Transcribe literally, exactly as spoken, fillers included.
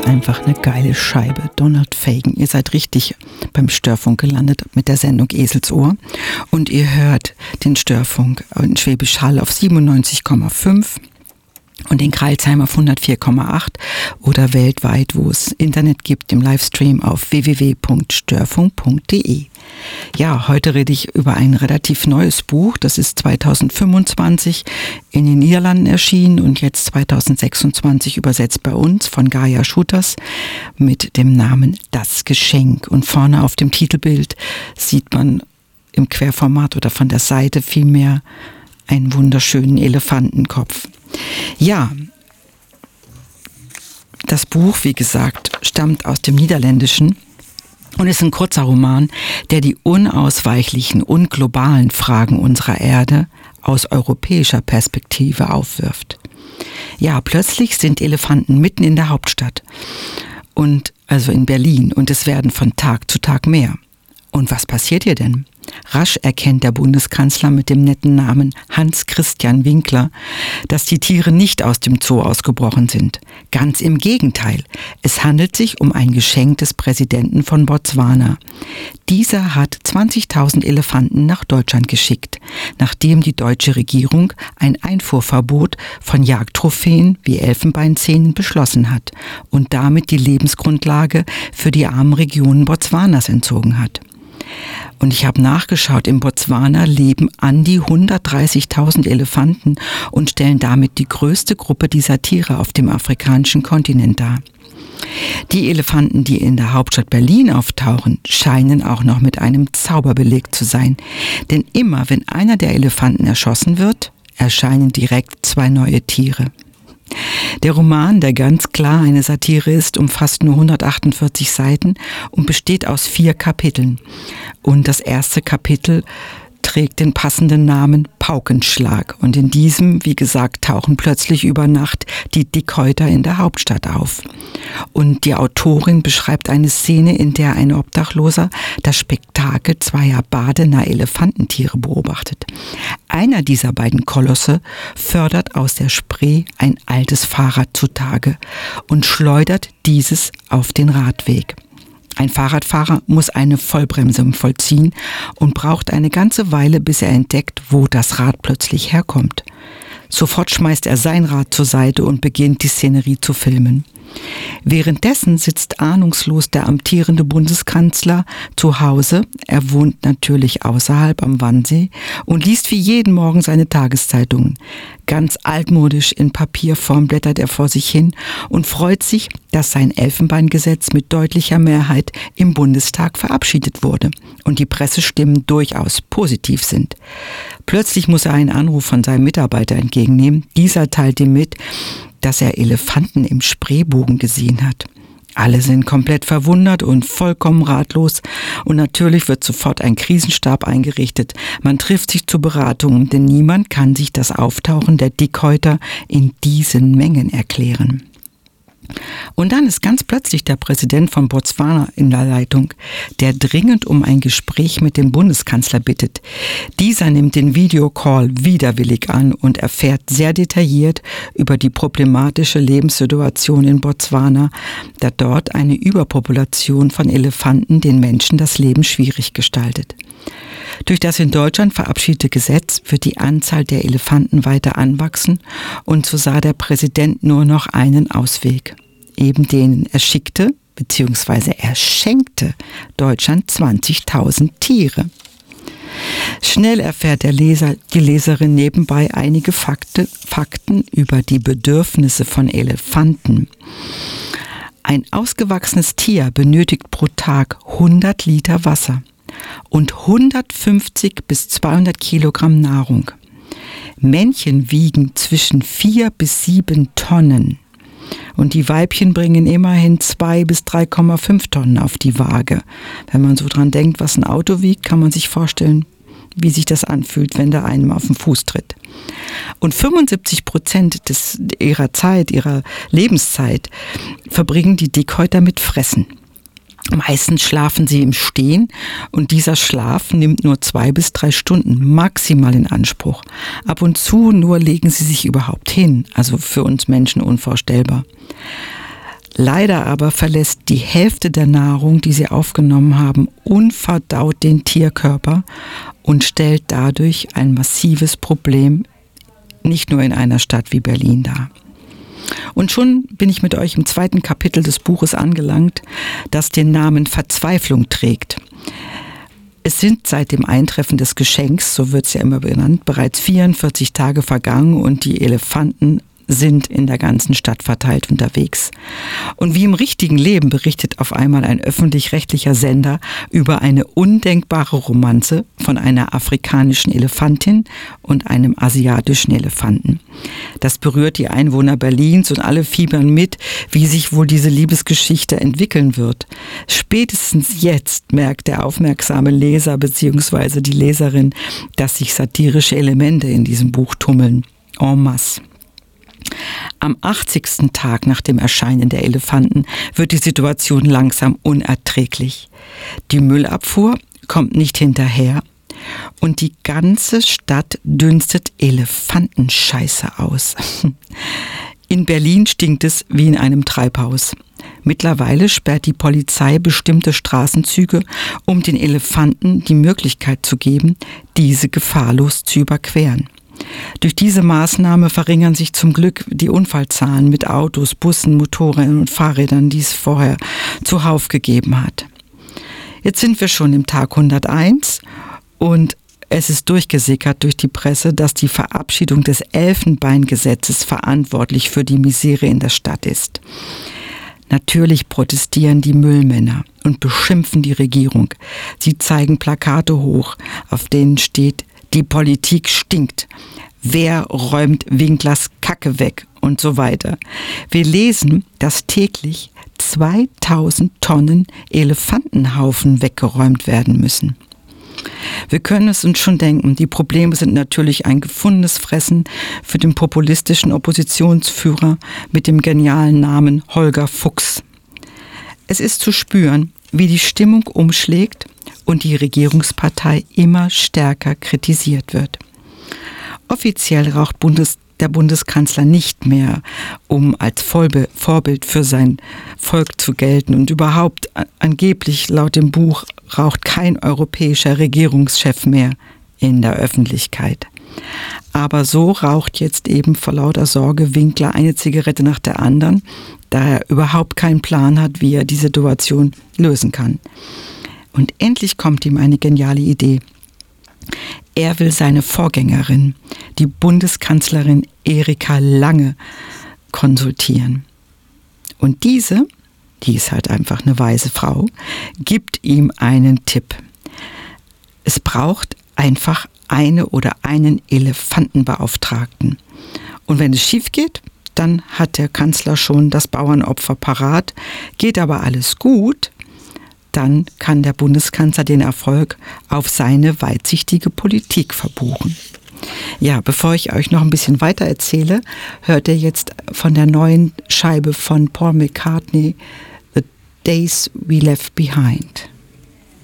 ist einfach eine geile Scheibe. Donald Fagen. Ihr seid richtig beim Störfunk gelandet mit der Sendung Eselsohr. Und ihr hört den Störfunk in Schwäbisch Hall auf siebenundneunzig Komma fünf und den Kreilsheim auf hundertvier Komma acht oder weltweit, wo es Internet gibt, im Livestream auf w w w punkt störfunk punkt d e. Ja, heute rede ich über ein relativ neues Buch. Das ist zweitausendfünfundzwanzig in den Niederlanden erschienen und jetzt zweitausendsechsundzwanzig übersetzt bei uns von Gaia Schutters mit dem Namen Das Geschenk. Und vorne auf dem Titelbild sieht man im Querformat oder von der Seite vielmehr einen wunderschönen Elefantenkopf. Ja, das Buch, wie gesagt, stammt aus dem Niederländischen und ist ein kurzer Roman, der die unausweichlichen und globalen Fragen unserer Erde aus europäischer Perspektive aufwirft. Ja, plötzlich sind Elefanten mitten in der Hauptstadt und also in Berlin und es werden von Tag zu Tag mehr. Und was passiert hier denn? Rasch erkennt der Bundeskanzler mit dem netten Namen Hans-Christian Winkler, dass die Tiere nicht aus dem Zoo ausgebrochen sind. Ganz im Gegenteil. Es handelt sich um ein Geschenk des Präsidenten von Botswana. Dieser hat zwanzigtausend Elefanten nach Deutschland geschickt, nachdem die deutsche Regierung ein Einfuhrverbot von Jagdtrophäen wie Elfenbeinzähnen beschlossen hat und damit die Lebensgrundlage für die armen Regionen Botswanas entzogen hat. Und ich habe nachgeschaut, in Botswana leben an die hundertdreißigtausend Elefanten und stellen damit die größte Gruppe dieser Tiere auf dem afrikanischen Kontinent dar. Die Elefanten, die in der Hauptstadt Berlin auftauchen, scheinen auch noch mit einem Zauber belegt zu sein. Denn immer, wenn einer der Elefanten erschossen wird, erscheinen direkt zwei neue Tiere. Der Roman, der ganz klar eine Satire ist, umfasst nur hundertachtundvierzig Seiten und besteht aus vier Kapiteln. Und das erste Kapitel trägt den passenden Namen Paukenschlag. Und in diesem, wie gesagt, tauchen plötzlich über Nacht die Dickhäuter in der Hauptstadt auf. Und die Autorin beschreibt eine Szene, in der ein Obdachloser das Spektakel zweier badender Elefantentiere beobachtet. Einer dieser beiden Kolosse fördert aus der Spree ein altes Fahrrad zutage und schleudert dieses auf den Radweg. Ein Fahrradfahrer muss eine Vollbremse vollziehen und braucht eine ganze Weile, bis er entdeckt, wo das Rad plötzlich herkommt. Sofort schmeißt er sein Rad zur Seite und beginnt, die Szenerie zu filmen. Währenddessen sitzt ahnungslos der amtierende Bundeskanzler zu Hause, er wohnt natürlich außerhalb am Wannsee und liest wie jeden Morgen seine Tageszeitungen. Ganz altmodisch in Papierform blättert er vor sich hin und freut sich, dass sein Elfenbeingesetz mit deutlicher Mehrheit im Bundestag verabschiedet wurde und die Pressestimmen durchaus positiv sind. Plötzlich muss er einen Anruf von seinem Mitarbeiter entgegennehmen. Dieser teilt ihm mit, dass er Elefanten im Spreebogen gesehen hat. Alle sind komplett verwundert und vollkommen ratlos und natürlich wird sofort ein Krisenstab eingerichtet. Man trifft sich zu Beratungen, denn niemand kann sich das Auftauchen der Dickhäuter in diesen Mengen erklären. Und dann ist ganz plötzlich der Präsident von Botswana in der Leitung, der dringend um ein Gespräch mit dem Bundeskanzler bittet. Dieser nimmt den Videocall widerwillig an und erfährt sehr detailliert über die problematische Lebenssituation in Botswana, da dort eine Überpopulation von Elefanten den Menschen das Leben schwierig gestaltet. Durch das in Deutschland verabschiedete Gesetz wird die Anzahl der Elefanten weiter anwachsen und so sah der Präsident nur noch einen Ausweg. Eben denen er schickte bzw. er schenkte Deutschland zwanzigtausend Tiere. Schnell erfährt der Leser, die Leserin nebenbei einige Fakte, Fakten über die Bedürfnisse von Elefanten. Ein ausgewachsenes Tier benötigt pro Tag hundert Liter Wasser und hundertfünfzig bis zweihundert Kilogramm Nahrung. Männchen wiegen zwischen vier bis sieben Tonnen und die Weibchen bringen immerhin zwei bis drei Komma fünf Tonnen auf die Waage. Wenn man so dran denkt, was ein Auto wiegt, kann man sich vorstellen, wie sich das anfühlt, wenn da einem auf den Fuß tritt. Und fünfundsiebzig Prozent des, ihrer Zeit, ihrer Lebenszeit verbringen die Dickhäuter mit Fressen. Meistens schlafen sie im Stehen und dieser Schlaf nimmt nur zwei bis drei Stunden maximal in Anspruch. Ab und zu nur legen sie sich überhaupt hin, also für uns Menschen unvorstellbar. Leider aber verlässt die Hälfte der Nahrung, die sie aufgenommen haben, unverdaut den Tierkörper und stellt dadurch ein massives Problem, nicht nur in einer Stadt wie Berlin dar. Und schon bin ich mit euch im zweiten Kapitel des Buches angelangt, das den Namen Verzweiflung trägt. Es sind seit dem Eintreffen des Geschenks, so wird es ja immer benannt, bereits vierundvierzig Tage vergangen und die Elefanten sind in der ganzen Stadt verteilt unterwegs. Und wie im richtigen Leben berichtet auf einmal ein öffentlich-rechtlicher Sender über eine undenkbare Romanze von einer afrikanischen Elefantin und einem asiatischen Elefanten. Das berührt die Einwohner Berlins und alle fiebern mit, wie sich wohl diese Liebesgeschichte entwickeln wird. Spätestens jetzt merkt der aufmerksame Leser bzw. die Leserin, dass sich satirische Elemente in diesem Buch tummeln. En masse. Am achtzigsten Tag nach dem Erscheinen der Elefanten wird die Situation langsam unerträglich. Die Müllabfuhr kommt nicht hinterher und die ganze Stadt dünstet Elefantenscheiße aus. In Berlin stinkt es wie in einem Treibhaus. Mittlerweile sperrt die Polizei bestimmte Straßenzüge, um den Elefanten die Möglichkeit zu geben, diese gefahrlos zu überqueren. Durch diese Maßnahme verringern sich zum Glück die Unfallzahlen mit Autos, Bussen, Motorrädern und Fahrrädern, die es vorher zuhauf gegeben hat. Jetzt sind wir schon im Tag hunderteins und es ist durchgesickert durch die Presse, dass die Verabschiedung des Elfenbeingesetzes verantwortlich für die Misere in der Stadt ist. Natürlich protestieren die Müllmänner und beschimpfen die Regierung. Sie zeigen Plakate hoch, auf denen steht: Die Politik stinkt. Wer räumt Winklers Kacke weg? Und so weiter. Wir lesen, dass täglich zweitausend Tonnen Elefantenhaufen weggeräumt werden müssen. Wir können es uns schon denken, die Probleme sind natürlich ein gefundenes Fressen für den populistischen Oppositionsführer mit dem genialen Namen Holger Fuchs. Es ist zu spüren, wie die Stimmung umschlägt und die Regierungspartei immer stärker kritisiert wird. Offiziell raucht Bundes, der Bundeskanzler nicht mehr, um als Vollbe- Vorbild für sein Volk zu gelten. Und überhaupt, angeblich laut dem Buch, raucht kein europäischer Regierungschef mehr in der Öffentlichkeit. Aber so raucht jetzt eben vor lauter Sorge Winkler eine Zigarette nach der anderen, da er überhaupt keinen Plan hat, wie er die Situation lösen kann. Und endlich kommt ihm eine geniale Idee. Er will seine Vorgängerin, die Bundeskanzlerin Erika Lange, konsultieren. Und diese, die ist halt einfach eine weise Frau, gibt ihm einen Tipp. Es braucht einfach eine oder einen Elefantenbeauftragten. Und wenn es schief geht, dann hat der Kanzler schon das Bauernopfer parat. Geht aber alles gut, dann kann der Bundeskanzler den Erfolg auf seine weitsichtige Politik verbuchen. Ja, bevor ich euch noch ein bisschen weiter erzähle, hört ihr jetzt von der neuen Scheibe von Paul McCartney, The Days We Left Behind.